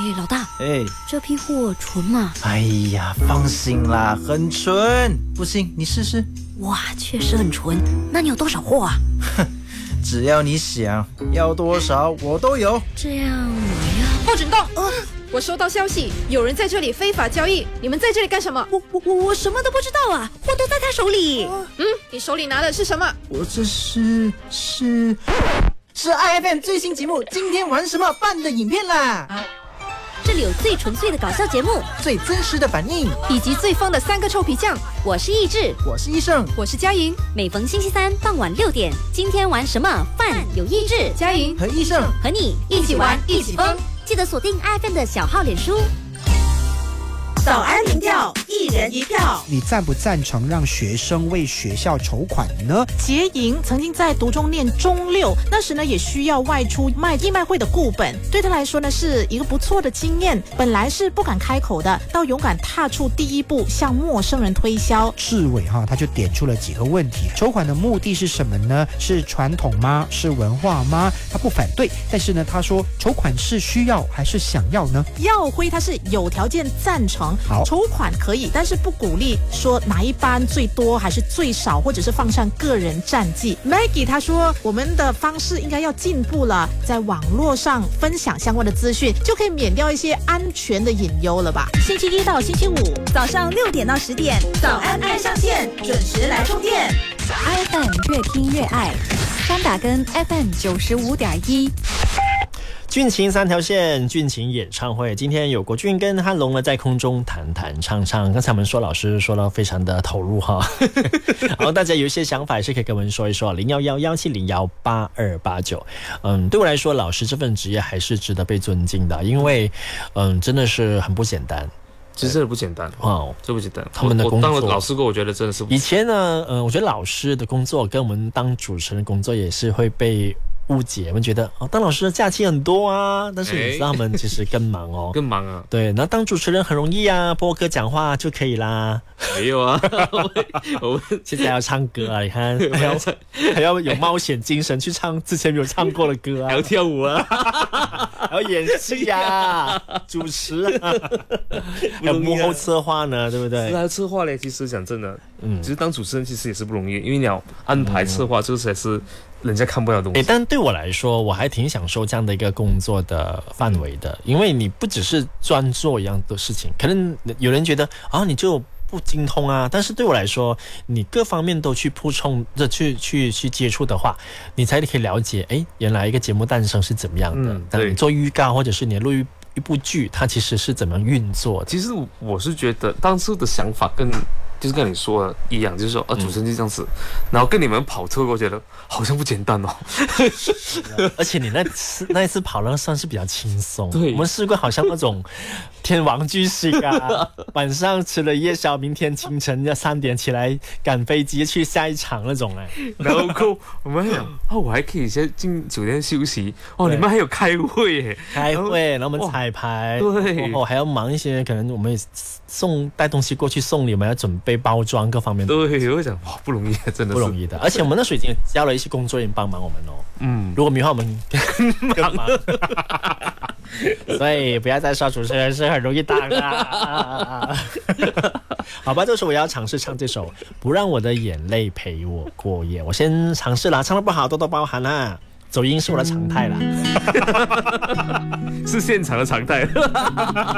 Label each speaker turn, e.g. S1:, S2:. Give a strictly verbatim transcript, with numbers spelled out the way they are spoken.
S1: 老大，
S2: 哎，
S1: 这批货纯吗？
S2: 哎呀，放心啦，很纯。不信你试试。
S1: 哇，确实很纯。那你有多少货啊？
S2: 哼，只要你想要多少，我都有。
S1: 这样我要
S3: 报警到！呃我收到消息，有人在这里非法交易，你们在这里干什么？
S1: 我我我我什么都不知道啊，货都在他手里。
S3: 嗯，你手里拿的是什么？
S2: 我这是是是 I F M 最新节目《今天玩什么》办的影片啦！啊，
S1: 这里有最纯粹的搞笑节目，
S2: 最真实的反应，
S3: 以及最疯的三个臭皮匠。
S1: 我是意志，
S2: 我是医生，
S3: 我是佳莹。
S1: 每逢星期三傍晚六点，今天玩什么？饭有意志、
S3: 佳莹
S2: 和医生
S1: 和你
S3: 一起玩，一起疯。
S1: 记得锁定 I F M 的小号脸书。
S4: 早安民调，一人一票。
S5: 你赞不赞成让学生为学校筹款呢？
S4: 杰莹曾经在读中念中六，那时呢也需要外出卖义卖会的顾本，对他来说呢是一个不错的经验。本来是不敢开口的，到勇敢踏出第一步，向陌生人推销。
S5: 志伟哈，他就点出了几个问题：筹款的目的是什么呢？是传统吗？是文化吗？他不反对，但是呢，他说筹款是需要还是想要呢？
S4: 耀辉他是有条件赞成。
S5: 好，
S4: 筹款可以，但是不鼓励说哪一班最多还是最少，或者是放上个人战绩。Maggie 他说我们的方式应该要进步了，在网络上分享相关的资讯，就可以免掉一些安全的隐忧了吧。星期一到星期五早上六点到十点，早安爱上线，准时来充电。
S6: I F M 越听越爱，三打跟 F M 九十五点一。
S7: 俊琴三条线，俊琴演唱会，今天有国俊跟汉龙呢在空中弹弹唱唱。刚才我们说老师说到非常的投入哈，然后大家有一些想法也是可以跟我们说一说，零幺幺幺七零幺八二八九。嗯，对我来说，老师这份职业还是值得被尊敬的，因为嗯真的是很不简单。
S8: 其实真的不简单哦，这不简单。
S7: 他们的工作，
S8: 我当了老师过，我觉得真的是不。
S7: 以前呢，嗯，我觉得老师的工作跟我们当主持人的工作也是会被误解，我们觉得哦，当老师的假期很多啊，但是你知道他们其实更忙哦，
S8: 更忙啊。
S7: 对，那当主持人很容易啊，播歌讲话就可以啦。
S8: 没有啊，我们
S7: 现在要唱歌啊，你看还要还要有冒险精神去唱之前没有唱过的歌啊，
S8: 还要跳舞啊，
S7: 还要演戏啊，主持啊，还有幕后策划呢，对不对？
S8: 是啊，策划嘞，其实讲真的，嗯，其实当主持人其实也是不容易，因为你要安排策划，这个才是人家看不了的东西。
S7: 欸，但对我来说，我还挺享受这样的一个工作的范围的，因为你不只是专做一样的事情，可能有人觉得啊，你就不精通啊，但是对我来说，你各方面都去铺充的去去去接触的话，你才可以了解，哎，原来一个节目诞生是怎么样的。嗯，对，你做预告或者是你录一一部剧，它其实是怎么运作的。
S8: 其实我是觉得当初的想法跟就是跟你说的一样，就是说啊，主持人就这样子，嗯，然后跟你们跑车，我觉得好像不简单哦。
S7: 而且你那次那一次跑了算是比较轻松，
S8: 对，
S7: 我们试过好像那种天王巨星啊，晚上吃了夜宵，明天清晨要三点起来赶飞机去下一场那种哎。
S8: 然后我们还想啊，我还可以先进酒店休息哦，你们还有开会耶，
S7: 开会，然后我们彩排，
S8: 对，
S7: 然后还要忙一些，可能我们也送带东西过去送礼，我们要准备包装各方面。
S8: 对，我会想哇，不容易，真的是
S7: 不容易的。而且我们那时候已经交了一些工作人员帮忙我们哦。嗯，如果没有我们更忙。所以不要再说主持人是很容易当啊。好吧，这时候我要尝试唱这首《不让我的眼泪陪我过夜》。我先尝试啦，唱得不好多多包涵啦。走音是我的常态啦。
S8: 是现场的常态。